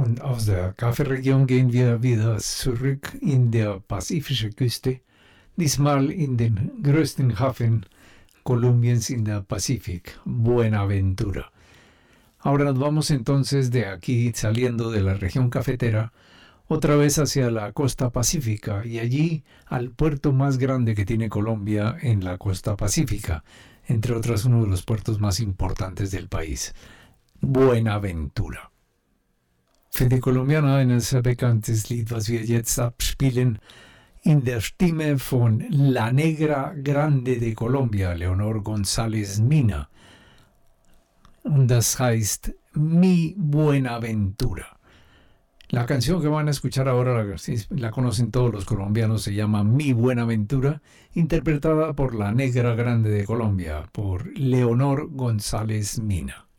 Und aus der Kaffeeregion gehen wir wieder zurück in der pazifische Küste, diesmal in den größten Hafen Colombiens in der Pacífico, Buenaventura. Ahora nos vamos entonces de aquí, saliendo de la región cafetera, otra vez hacia la costa pacífica y allí al puerto más grande que tiene Colombia en la costa pacífica, entre otras uno de los puertos más importantes del país, Buenaventura. Für die Kolumbianer ein sehr bekanntes Lied, was wir jetzt abspielen, in der Stimme von La Negra Grande de Colombia, Leonor González Mina. Und das heißt Mi Buenaventura. La canción que van a escuchar ahora, la conocen todos los colombianos, se llama Mi Buenaventura, interpretada por La Negra Grande de Colombia, por Leonor González Mina.